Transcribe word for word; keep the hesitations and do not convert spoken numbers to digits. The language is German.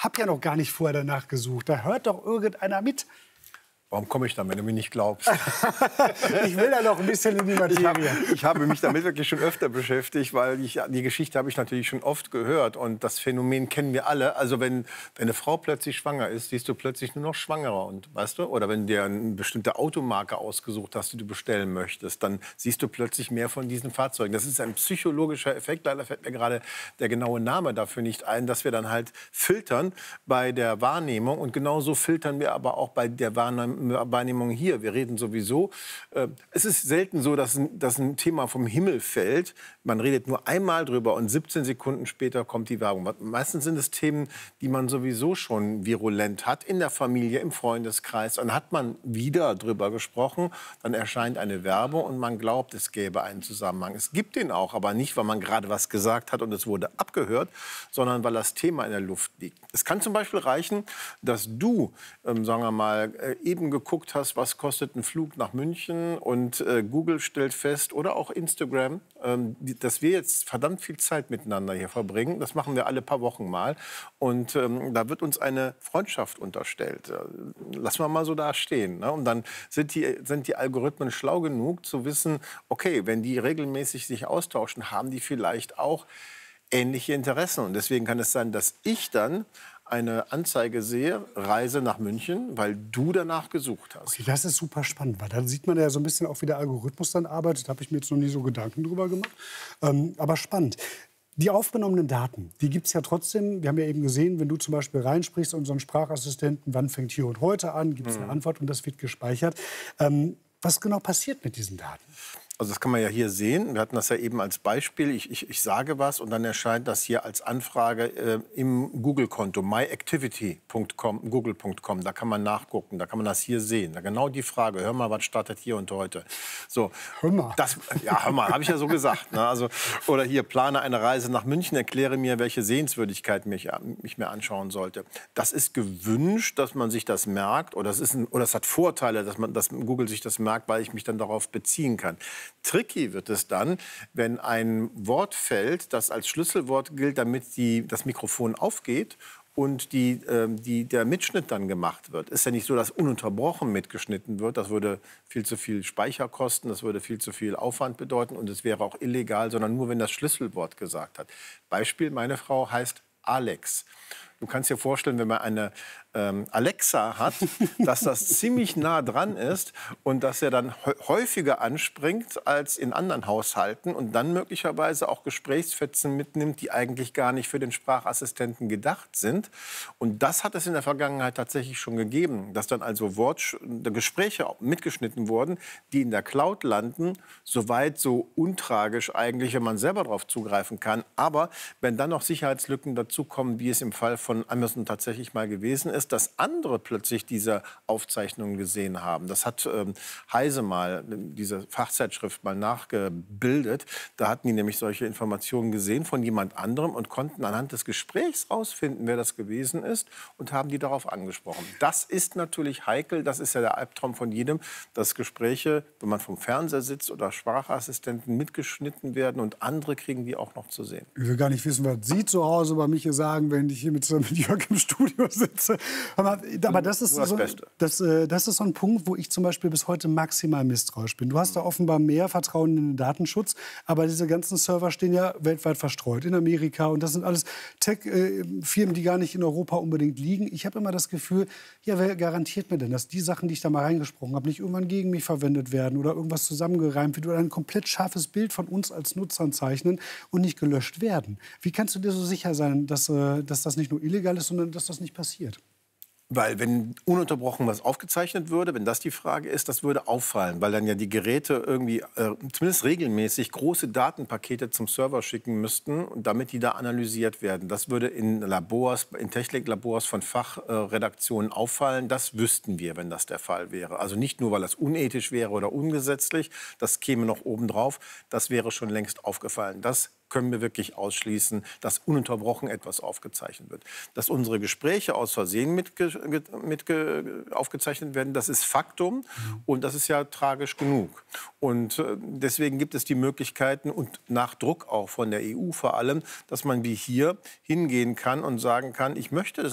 habe ja noch gar nicht vorher danach gesucht. Da hört doch irgendeiner mit. Warum komme ich dann, wenn du mir nicht glaubst? Ich will da noch ein bisschen in die Materie. Ich, hab, ich habe mich damit wirklich schon öfter beschäftigt, weil ich, die Geschichte habe ich natürlich schon oft gehört. Und das Phänomen kennen wir alle. Also wenn, wenn eine Frau plötzlich schwanger ist, siehst du plötzlich nur noch schwangerer. Und, weißt du? Oder wenn du dir eine bestimmte Automarke ausgesucht hast, die du bestellen möchtest, dann siehst du plötzlich mehr von diesen Fahrzeugen. Das ist ein psychologischer Effekt. Leider fällt mir gerade der genaue Name dafür nicht ein, dass wir dann halt filtern bei der Wahrnehmung. Und genauso filtern wir aber auch bei der Wahrnehmung Wahrnehmung hier. Wir reden sowieso. Äh, es ist selten so, dass ein, dass ein Thema vom Himmel fällt. Man redet nur einmal drüber und siebzehn Sekunden später kommt die Werbung. Meistens sind es Themen, die man sowieso schon virulent hat in der Familie, im Freundeskreis. Dann hat man wieder drüber gesprochen, dann erscheint eine Werbung und man glaubt, es gäbe einen Zusammenhang. Es gibt den auch, aber nicht, weil man gerade was gesagt hat und es wurde abgehört, sondern weil das Thema in der Luft liegt. Es kann zum Beispiel reichen, dass du, ähm, sagen wir mal, äh, eben geguckt hast, was kostet ein Flug nach München und äh, Google stellt fest oder auch Instagram, ähm, die, dass wir jetzt verdammt viel Zeit miteinander hier verbringen. Das machen wir alle paar Wochen mal und ähm, da wird uns eine Freundschaft unterstellt. Äh, lassen wir mal so da stehen. Ne? Und dann sind die, sind die Algorithmen schlau genug zu wissen, okay, wenn die regelmäßig sich austauschen, haben die vielleicht auch ähnliche Interessen. Und deswegen kann es sein, dass ich dann eine Anzeige sehe, Reise nach München, weil du danach gesucht hast. Okay, das ist super spannend, weil da sieht man ja so ein bisschen auch, wie der Algorithmus dann arbeitet. Da habe ich mir jetzt noch nie so Gedanken drüber gemacht. Ähm, aber spannend. Die aufgenommenen Daten, die gibt es ja trotzdem. Wir haben ja eben gesehen, wenn du zum Beispiel reinsprichst in unseren Sprachassistenten, wann fängt hier und heute an, gibt es eine Antwort und das wird gespeichert. Ähm, was genau passiert mit diesen Daten? Also das kann man ja hier sehen. Wir hatten das ja eben als Beispiel. Ich, ich, ich sage was und dann erscheint das hier als Anfrage äh, im Google-Konto myactivity punkt com, google punkt com. Da kann man nachgucken, da kann man das hier sehen. Da genau die Frage, hör mal, was startet hier und heute? So, hör mal. Das, ja, hör mal, habe ich ja so gesagt. Ne? Also, oder hier, plane eine Reise nach München, erkläre mir, welche Sehenswürdigkeiten mich, mich mir anschauen sollte. Das ist gewünscht, dass man sich das merkt. Oder es, ist ein, oder es hat Vorteile, dass, man, dass Google sich das merkt, weil ich mich dann darauf beziehen kann. Tricky wird es dann, wenn ein Wort fällt, das als Schlüsselwort gilt, damit die, das Mikrofon aufgeht und die, äh, die, der Mitschnitt dann gemacht wird. Ist ja nicht so, dass ununterbrochen mitgeschnitten wird. Das würde viel zu viel Speicher kosten, das würde viel zu viel Aufwand bedeuten und es wäre auch illegal, sondern nur, wenn das Schlüsselwort gesagt hat. Beispiel, meine Frau heißt Alex. Du kannst dir vorstellen, wenn man eine ähm, Alexa hat, dass das ziemlich nah dran ist und dass er dann häufiger anspringt als in anderen Haushalten und dann möglicherweise auch Gesprächsfetzen mitnimmt, die eigentlich gar nicht für den Sprachassistenten gedacht sind. Und das hat es in der Vergangenheit tatsächlich schon gegeben, dass dann also Wort Gespräche mitgeschnitten wurden, die in der Cloud landen, soweit so untragisch eigentlich, wenn man selber darauf zugreifen kann. Aber wenn dann noch Sicherheitslücken dazukommen, wie es im Fall von Amazon tatsächlich mal gewesen ist, dass andere plötzlich diese Aufzeichnungen gesehen haben. Das hat ähm, Heise mal, diese Fachzeitschrift, mal nachgebildet. Da hatten die nämlich solche Informationen gesehen von jemand anderem und konnten anhand des Gesprächs rausfinden, wer das gewesen ist und haben die darauf angesprochen. Das ist natürlich heikel. Das ist ja der Albtraum von jedem, dass Gespräche, wenn man vom Fernseher sitzt oder Sprachassistenten mitgeschnitten werden und andere kriegen die auch noch zu sehen. Ich will gar nicht wissen, was Sie zu Hause bei mich hier sagen, wenn ich hier mit, mit Jörg im Studio sitze. Aber, aber das, ist das, so, das, das ist so ein Punkt, wo ich zum Beispiel bis heute maximal misstrauisch bin. Du hast da offenbar mehr Vertrauen in den Datenschutz, aber diese ganzen Server stehen ja weltweit verstreut, in Amerika. Und das sind alles Tech-Firmen, die gar nicht in Europa unbedingt liegen. Ich habe immer das Gefühl, ja, wer garantiert mir denn, dass die Sachen, die ich da mal reingesprochen habe, nicht irgendwann gegen mich verwendet werden oder irgendwas zusammengereimt wird oder ein komplett scharfes Bild von uns als Nutzern zeichnen und nicht gelöscht werden. Wie kannst du dir so sicher sein, dass, dass das nicht nur illegal ist, sondern dass das nicht passiert? Weil wenn ununterbrochen was aufgezeichnet würde, wenn das die Frage ist, das würde auffallen, weil dann ja die Geräte irgendwie äh, zumindest regelmäßig große Datenpakete zum Server schicken müssten und damit die da analysiert werden. Das würde in Labors, in Techniklabors von Fachredaktionen äh, auffallen. Das wüssten wir, wenn das der Fall wäre. Also nicht nur, weil das unethisch wäre oder ungesetzlich, das käme noch obendrauf, das wäre schon längst aufgefallen. Das können wir wirklich ausschließen, dass ununterbrochen etwas aufgezeichnet wird. Dass unsere Gespräche aus Versehen mitge mitge aufgezeichnet werden, das ist Faktum und das ist ja tragisch genug. Und äh, deswegen gibt es die Möglichkeiten und nach Druck auch von der E U vor allem, dass man wie hier hingehen kann und sagen kann, ich möchte das